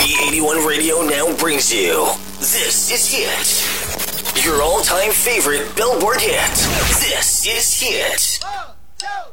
B81 Radio now brings you This Is Hit. Your all-time favorite Billboard hit. This is Hit. 1, 2,